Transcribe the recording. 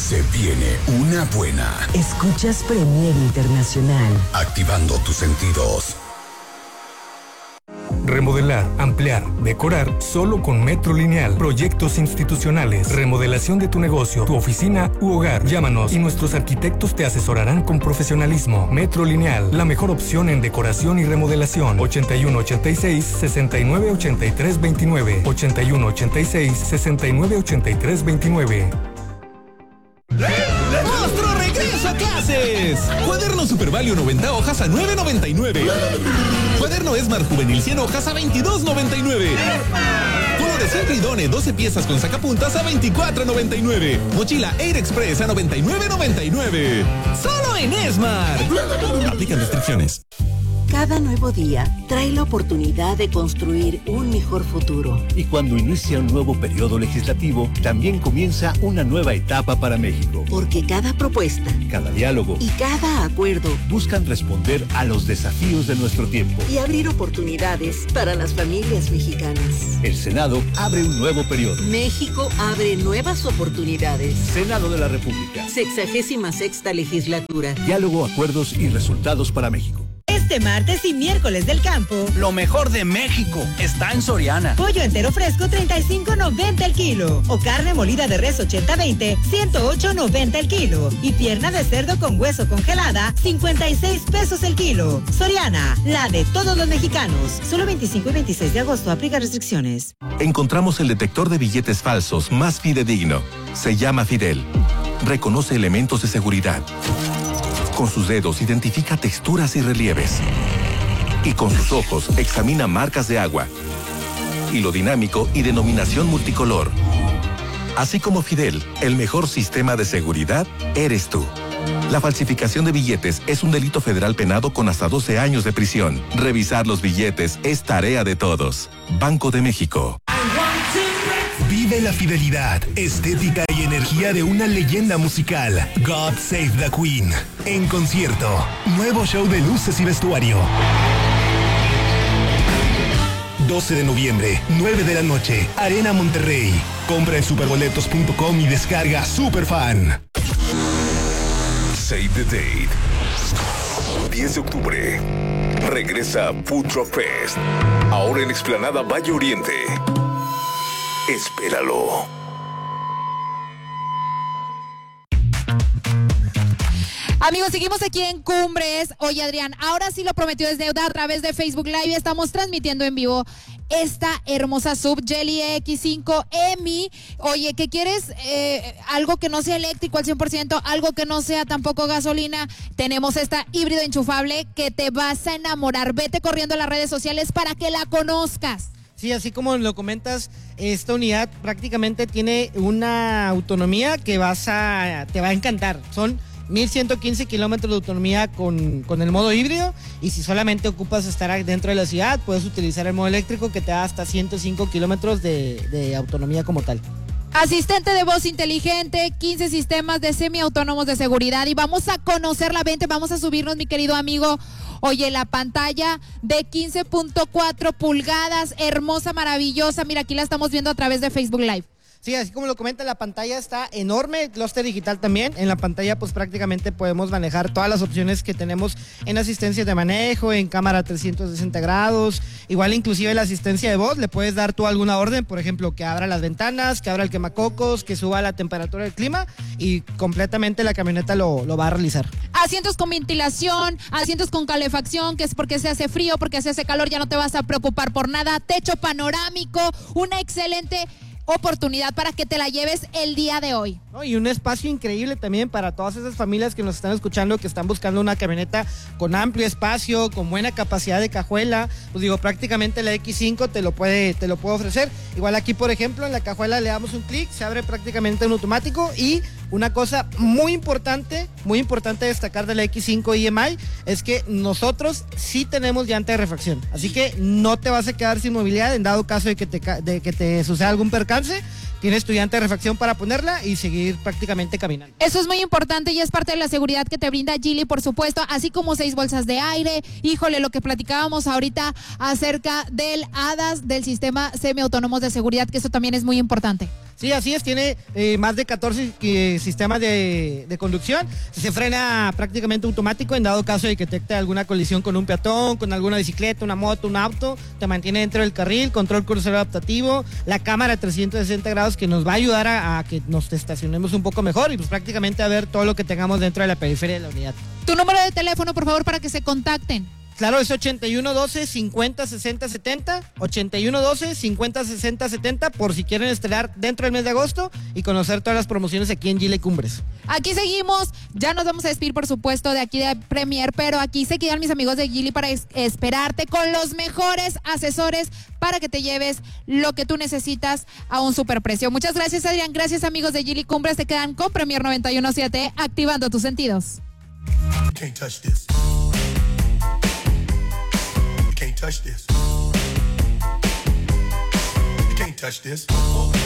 Se viene una buena. Escuchas Premier Internacional. Activando tus sentidos. Remodelar, ampliar, decorar, solo con Metro Lineal. Proyectos institucionales, remodelación de tu negocio, tu oficina u hogar. Llámanos y nuestros arquitectos te asesorarán con profesionalismo. Metro Lineal, la mejor opción en decoración y remodelación. 8186-698329. 8186-698329. ¡Monstruo regreso a clases! Cuaderno Super Value 90 hojas a $9.99. Cuaderno Esmar Juvenil 100 hojas a $22.99. Colores Entridone 12 piezas con sacapuntas a $24.99. Mochila Air Express a $99.99. ¡Solo en Esmar! Aplican restricciones. Cada nuevo día trae la oportunidad de construir un mejor futuro. Y cuando inicia un nuevo periodo legislativo, también comienza una nueva etapa para México. Porque cada propuesta, cada diálogo y cada acuerdo buscan responder a los desafíos de nuestro tiempo y abrir oportunidades para las familias mexicanas. El Senado abre un nuevo periodo. México abre nuevas oportunidades. Senado de la República. 66ª legislatura. Diálogo, acuerdos y resultados para México. Este martes y miércoles del campo, lo mejor de México está en Soriana. Pollo entero fresco, $35.90 el kilo. O carne molida de res 80-20, $108.90 el kilo. Y pierna de cerdo con hueso congelada, 56 pesos el kilo. Soriana, la de todos los mexicanos. Solo 25 y 26 de agosto, aplica restricciones. Encontramos el detector de billetes falsos más fidedigno. Se llama Fidel. Reconoce elementos de seguridad. Con sus dedos identifica texturas y relieves. Y con sus ojos examina marcas de agua. Hilo dinámico y denominación multicolor. Así como Fidel, el mejor sistema de seguridad eres tú. La falsificación de billetes es un delito federal penado con hasta 12 años de prisión. Revisar los billetes es tarea de todos. Banco de México. Vive la fidelidad, estética y energía de una leyenda musical. God Save the Queen. En concierto. Nuevo show de luces y vestuario. 12 de noviembre, 9 de la noche, Arena Monterrey. Compra en superboletos.com y descarga Superfan. Save the date. 10 de octubre. Regresa Food Truck Fest. Ahora en Explanada Valle Oriente. Espéralo. Amigos, seguimos aquí en Cumbres. Oye, Adrián, ahora sí lo prometió es deuda. A través de Facebook Live estamos transmitiendo en vivo esta hermosa sub Jelly X5 EMI. Oye, ¿qué quieres? Algo que no sea eléctrico al 100%, algo que no sea tampoco gasolina. Tenemos esta híbrido enchufable que te vas a enamorar. Vete corriendo a las redes sociales para que la conozcas. Sí, así como lo comentas, esta unidad prácticamente tiene una autonomía que te va a encantar. Son 1115 kilómetros de autonomía con el modo híbrido, y si solamente ocupas estar dentro de la ciudad, puedes utilizar el modo eléctrico que te da hasta 105 kilómetros de autonomía como tal. Asistente de voz inteligente, 15 sistemas de semiautónomos de seguridad, y vamos a conocer la venta, vamos a subirnos, mi querido amigo. Oye, la pantalla de 15.4 pulgadas, hermosa, maravillosa. Mira, aquí la estamos viendo a través de Facebook Live. Sí, así como lo comenta, la pantalla está enorme, el clúster digital también. En la pantalla pues prácticamente podemos manejar todas las opciones que tenemos en asistencia de manejo, en cámara 360 grados, igual inclusive la asistencia de voz, le puedes dar tú alguna orden, por ejemplo, que abra las ventanas, que abra el quemacocos, que suba la temperatura del clima, y completamente la camioneta lo va a realizar. Asientos con ventilación, asientos con calefacción, que es porque se hace frío, porque se hace calor, ya no te vas a preocupar por nada. Techo panorámico, una excelente oportunidad para que te la lleves el día de hoy. ¿No? Y un espacio increíble también para todas esas familias que nos están escuchando, que están buscando una camioneta con amplio espacio, con buena capacidad de cajuela. Pues digo, prácticamente la X5 te lo puede ofrecer. Igual aquí, por ejemplo, en la cajuela le damos un clic, se abre prácticamente en automático. Y una cosa muy importante destacar de la X5 EMI es que nosotros sí tenemos llanta de refacción, así que no te vas a quedar sin movilidad en dado caso de que te suceda algún percance. Tienes tu llanta de refacción para ponerla y seguir prácticamente caminando. Eso es muy importante y es parte de la seguridad que te brinda Geely, por supuesto, así como 6 bolsas de aire. Híjole, lo que platicábamos ahorita acerca del ADAS, del sistema semiautónomos de seguridad, que eso también es muy importante. Sí, así es, tiene más de 14 sistemas de conducción. Se frena prácticamente automático en dado caso de que detecte alguna colisión con un peatón, con alguna bicicleta, una moto, un auto. Te mantiene dentro del carril, control crucero adaptativo, la cámara 360 grados que nos va a ayudar a que nos estacionemos un poco mejor y pues prácticamente a ver todo lo que tengamos dentro de la periferia de la unidad. Tu número de teléfono, por favor, para que se contacten. Claro, es 8112-506070, 8112-506070, por si quieren estrenar dentro del mes de agosto y conocer todas las promociones aquí en Gile Cumbres. Aquí seguimos, ya nos vamos a despedir, por supuesto, de aquí de Premier, pero aquí se quedan mis amigos de Gili para esperarte con los mejores asesores para que te lleves lo que tú necesitas a un superprecio. Muchas gracias, Adrián. Gracias, amigos de Gili Cumbres. Te quedan con Premier 91.7, activando tus sentidos. Can't touch this. Touch this. You can't touch this.